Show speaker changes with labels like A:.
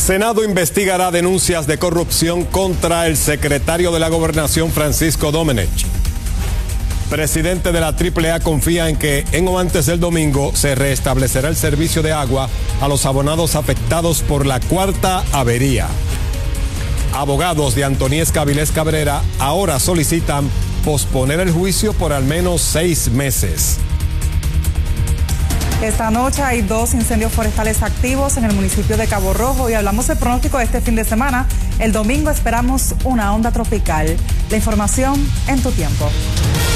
A: Senado investigará denuncias de corrupción contra el secretario de la Gobernación, Francisco Domenech. Presidente de la AAA confía en que en o antes del domingo se restablecerá el servicio de agua a los abonados afectados por la cuarta avería. Abogados de Antoniesca Avilés Cabrera ahora solicitan posponer el juicio por al menos 6 meses.
B: Esta noche hay 2 incendios forestales activos en el municipio de Cabo Rojo y hablamos del pronóstico de este fin de semana. El domingo esperamos una onda tropical. La información en tu tiempo.